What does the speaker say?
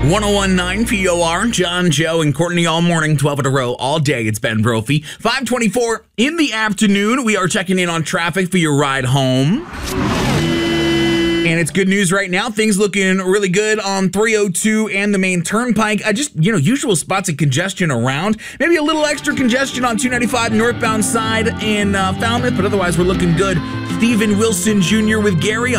1019 POR, John, Joe, and Courtney all morning, 12 in a row, all day. It's Ben Brophy. 5:24 in the afternoon. We are checking in on traffic for your ride home. And it's good news right now. Things looking really good on 302 and the main turnpike. Usual spots of congestion around. Maybe a little extra congestion on 295 northbound side in Falmouth, but otherwise we're looking good. Stephen Wilson Jr. with Gary